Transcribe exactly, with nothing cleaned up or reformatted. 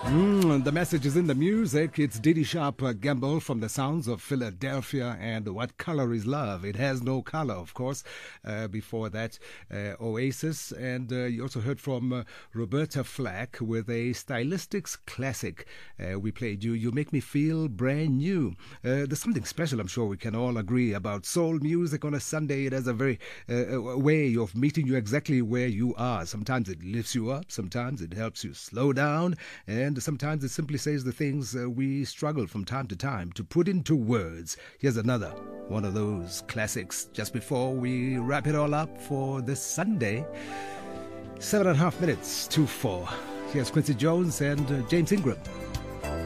Mm, the message is in the music. It's Diddy Sharp uh, Gamble from the Sounds of Philadelphia and What Color is Love? It has no color, of course. Uh, before that, uh, Oasis. And uh, you also heard from uh, Roberta Flack with a stylistics classic. Uh, we played you, You Make Me Feel Brand New. Uh, there's something special, I'm sure we can all agree, about soul music on a Sunday. It has a very uh, way of meeting you exactly where you are. Sometimes it lifts you up. Sometimes it helps you slow down. And sometimes it simply says the things uh, we struggle from time to time to put into words. Here's another one of those classics just before we wrap it all up for this Sunday. Seven and a half minutes to four. Here's Quincy Jones and uh, James Ingram.